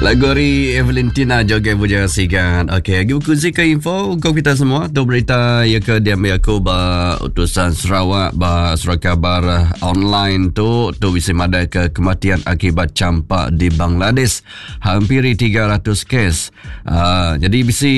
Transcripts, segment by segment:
Lagu hari Valentina joget puja sikan. Okey,agi buku zika info kau kita semua tu berita ya ke diambil aku ba utusan Sarawak ba surat kabar online tu bisa ada ke kematian akibat campak di Bangladesh hampir 300 kes. Jadi bisi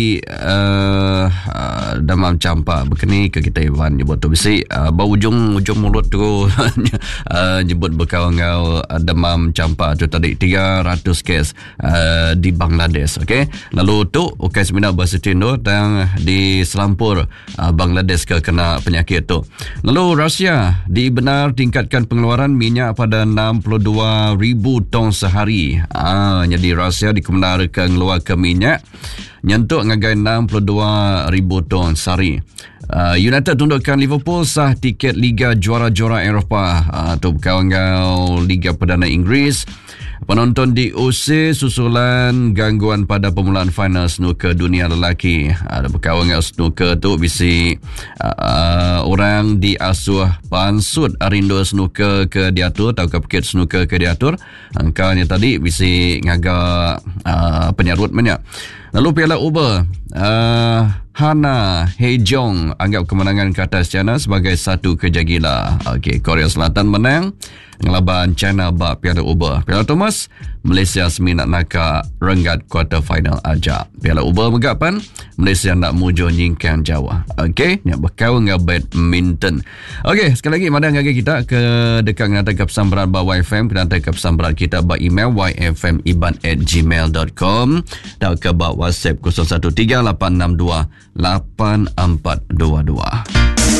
demam campak berkeni ke kita Iwan nyebut tu bisi bau ujung mulut tu nyebut berkawan ngau demam campak tu tadi 300 kes di Bangladesh. Okey, lalu tu semina bersetindo dan di selampur Bangladesh ke kena penyakit tu. Lalu Rusia dibenar tingkatkan pengeluaran minyak pada 62,000 ton sehari. Jadi Rusia dikebenarkan ngeluarkan minyak nyentuk ngagai 62,000 ton sehari. United tundukkan Liverpool sah tiket Liga Juara-Juara Eropah. Tu berkawan-kawan Liga Perdana Inggeris. Penonton diusir susulan gangguan pada permulaan final snooker dunia lelaki. Ada berkawan dengan snooker tu bisi orang diasuh pansut rindu snooker ke diatur atau ke pekit snooker ke diatur. Angkanya tadi bisi ngaga penyarut banyak. Lalu Piala Uber Hana Hejong anggap kemenangan ke atas China sebagai satu kerja gila. Okey, Korea Selatan menang ngelaban China bak Piala Uber. Piala Thomas Malaysia seminat nakak renggat quarter final aja. Piala Uber megapan Malaysia nak mujo nyingkang Jawa. Okey, nak berkawan dengan badminton. Okey, sekali lagi madang ngagi kita ke dekat ngata ke pesan berat ba YFM, kita ke pesan berat kita ba email yfmiban@gmail.com dan ke ba WhatsApp 0138628422.